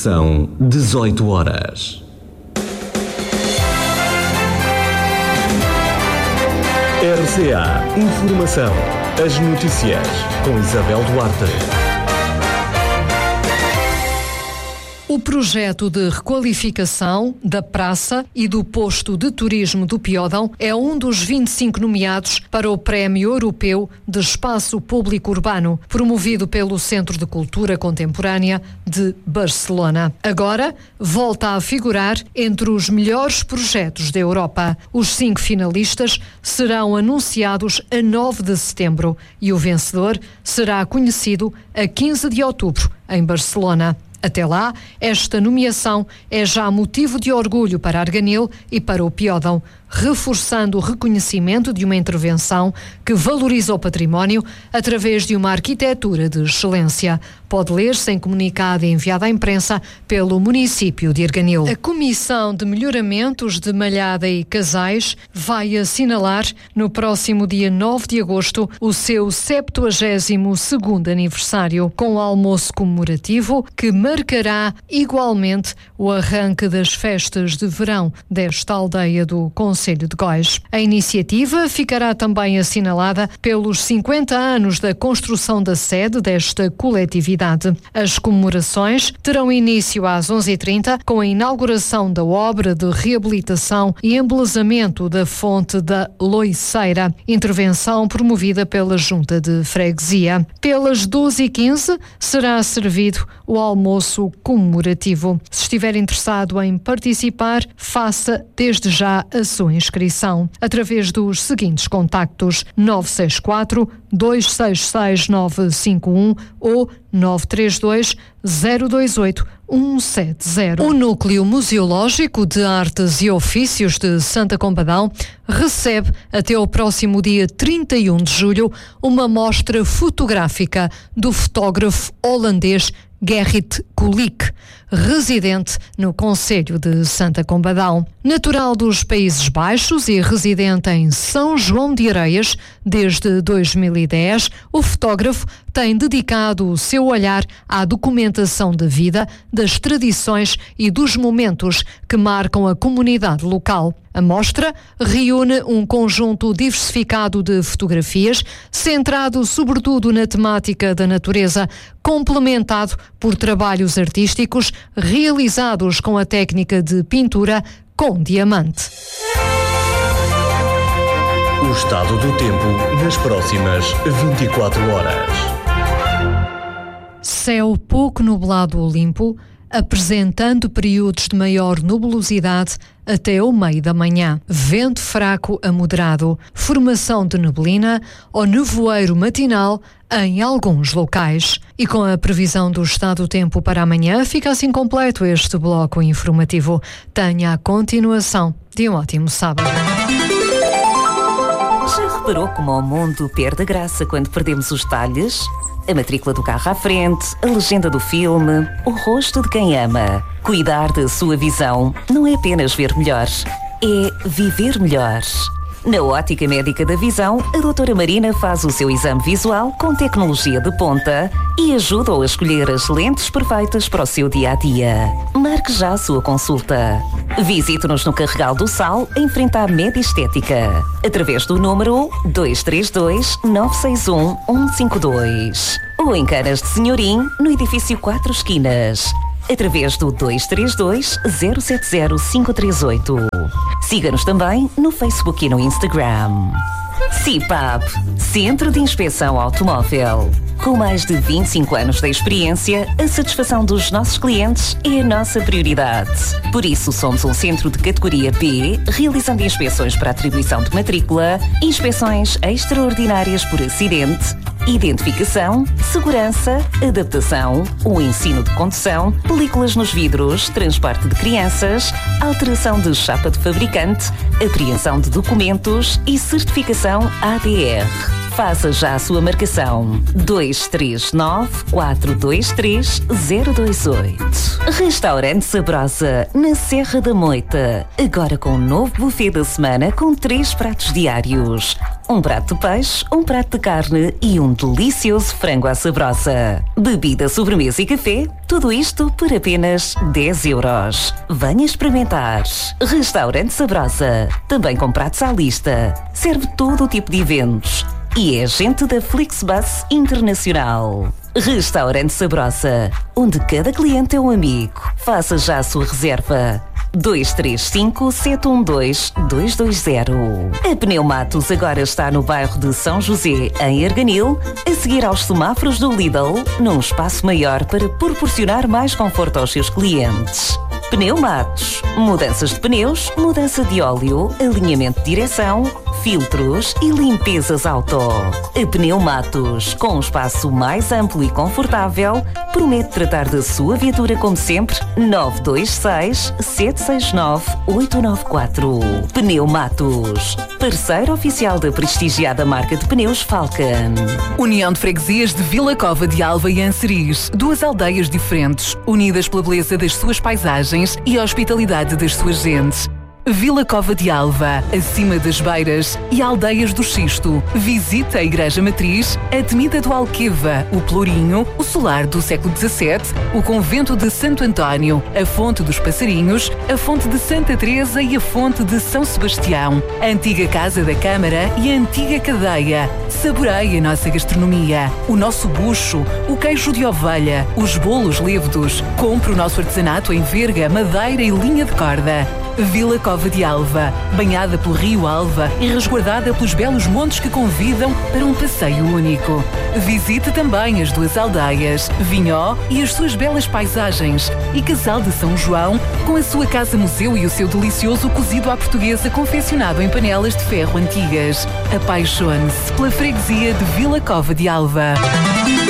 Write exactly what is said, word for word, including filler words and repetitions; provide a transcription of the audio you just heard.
São dezoito horas. R C A Informação. As notícias com Isabel Duarte. O projeto de requalificação da praça e do posto de turismo do Piódão é um dos vinte e cinco nomeados para o Prémio Europeu de Espaço Público Urbano, promovido pelo Centro de Cultura Contemporânea de Barcelona. Agora volta a figurar entre os melhores projetos da Europa. Os cinco finalistas serão anunciados a nove de setembro e o vencedor será conhecido a quinze de outubro, em Barcelona. Até lá, esta nomeação é já motivo de orgulho para Arganil e para o Piódão, reforçando o reconhecimento de uma intervenção que valoriza o património através de uma arquitetura de excelência. Pode ler-se em comunicado enviado à imprensa pelo município de Arganil. A Comissão de Melhoramentos de Malhada e Casais vai assinalar no próximo dia nove de agosto o seu septuagésimo segundo aniversário, com o almoço comemorativo que marcará igualmente o arranque das festas de verão desta aldeia do Conselho de Góis. A iniciativa ficará também assinalada pelos cinquenta anos da construção da sede desta coletividade. As comemorações terão início às onze e trinta com a inauguração da obra de reabilitação e embelezamento da fonte da Loiceira, intervenção promovida pela Junta de Freguesia. Pelas doze e quinze será servido o almoço comemorativo. Se estiver interessado em participar, faça desde já a sua inscrição através dos seguintes contactos: nove seis quatro, dois seis seis, nove cinco um ou nove três dois, zero dois oito, um sete zero. O Núcleo Museológico de Artes e Ofícios de Santa Combadão recebe até o próximo dia trinta e um de julho uma mostra fotográfica do fotógrafo holandês Gerrit Kulik, residente no Conselho de Santa Combadão. Natural dos Países Baixos e residente em São João de Areias desde dois mil e dez, o fotógrafo tem dedicado o seu olhar à documentação da vida, das tradições e dos momentos que marcam a comunidade local. A mostra reúne um conjunto diversificado de fotografias, centrado sobretudo na temática da natureza, complementado por trabalhos artísticos realizados com a técnica de pintura com diamante. O estado do tempo nas próximas vinte e quatro horas. Céu pouco nublado ou limpo, apresentando períodos de maior nubulosidade até o meio da manhã. Vento fraco a moderado, formação de neblina ou nevoeiro matinal em alguns locais. E com a previsão do estado do tempo para amanhã, fica assim completo este bloco informativo. Tenha a continuação de um ótimo sábado. Já reparou como o mundo perde a graça quando perdemos os detalhes? A matrícula do carro à frente, a legenda do filme, o rosto de quem ama. Cuidar da sua visão não é apenas ver melhor, é viver melhor. Na Ótica Médica da Visão, a doutora Marina faz o seu exame visual com tecnologia de ponta e ajuda-o a escolher as lentes perfeitas para o seu dia-a-dia. Marque já a sua consulta. Visite-nos no Carregal do Sal, em frente à Média Estética, através do número dois três dois, nove seis um, um cinco dois. Ou em Canas de Senhorim, no edifício Quatro Esquinas, através do dois três dois, zero sete zero, cinco três oito. Siga-nos também no Facebook e no Instagram. C I P A P, Centro de Inspeção Automóvel. Com mais de vinte e cinco anos de experiência, a satisfação dos nossos clientes é a nossa prioridade. Por isso, somos um centro de categoria B, realizando inspeções para atribuição de matrícula, inspeções extraordinárias por acidente, identificação, segurança, adaptação, o ensino de condução, películas nos vidros, transporte de crianças, alteração de chapa de fabricante, apreensão de documentos e certificação A D R. Faça já a sua marcação. dois três nove, quatro dois três, zero dois oito. Restaurante Sabrosa, na Serra da Moita. Agora com um novo buffet da semana com três pratos diários. Um prato de peixe, um prato de carne e um delicioso frango à sabrosa. Bebida, sobremesa e café, tudo isto por apenas dez euros. Venha experimentar. Restaurante Sabrosa, também com pratos à lista. Serve todo o tipo de eventos. E é agente da Flixbus Internacional. Restaurante Sabrosa, onde cada cliente é um amigo. Faça já a sua reserva. dois três cinco, sete um dois, dois dois zero. A Pneumatos agora está no bairro de São José, em Arganil, a seguir aos semáforos do Lidl, num espaço maior para proporcionar mais conforto aos seus clientes. Pneumatos, mudanças de pneus, mudança de óleo, alinhamento de direção, filtros e limpezas auto. A Pneumatos, com um espaço mais amplo e confortável, promete tratar da sua viatura como sempre. Nove dois seis, sete seis nove, oito nove quatro. Pneumatos, parceiro oficial da prestigiada marca de pneus Falcon. União de Freguesias de Vila Cova de Alva e Anseriz, duas aldeias diferentes, unidas pela beleza das suas paisagens e a hospitalidade das suas gentes. Vila Cova de Alva, acima das Beiras e Aldeias do Xisto. Visita a Igreja Matriz, a Temida do Alqueva, o Pelourinho, o Solar do século dezassete, o Convento de Santo António, a Fonte dos Passarinhos, a Fonte de Santa Teresa e a Fonte de São Sebastião, a antiga Casa da Câmara e a antiga Cadeia. Saboreie a nossa gastronomia, o nosso bucho, o queijo de ovelha, os bolos lévedos. Compre o nosso artesanato em verga, madeira e linha de corda. Vila Cova de Alva, banhada pelo Rio Alva e resguardada pelos belos montes que convidam para um passeio único. Visite também as duas aldeias, Vinhó e as suas belas paisagens, e Casal de São João, com a sua casa-museu e o seu delicioso cozido à portuguesa confeccionado em panelas de ferro antigas. Apaixone-se pela freguesia de Vila Cova de Alva.